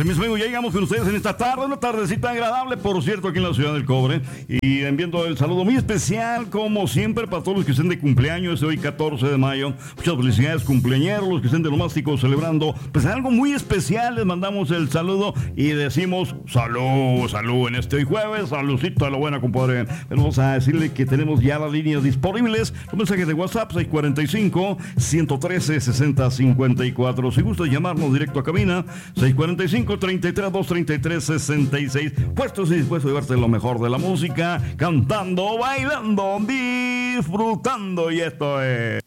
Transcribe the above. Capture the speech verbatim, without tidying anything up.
Así mismo, ya llegamos con ustedes en esta tarde, una tardecita agradable, por cierto, aquí en la ciudad del Cobre. Y enviando el saludo muy especial, como siempre, para todos los que estén de cumpleaños, hoy catorce de mayo. Muchas felicidades, cumpleañeros, los que estén de Nomástico celebrando, pues algo muy especial. Les mandamos el saludo y decimos salud, salud en este hoy jueves, saludcito a la buena, compadre. Vamos a decirle que tenemos ya las líneas disponibles. Un mensaje de WhatsApp, seis cuatro cinco, uno uno tres, seis cero cinco cuatro. Si gusta llamarnos directo a cabina, seis cuatro cinco, tres tres dos, tres tres seis seis. Puestos y dispuestos a llevarte lo mejor de la música, cantando, bailando, disfrutando. Y esto es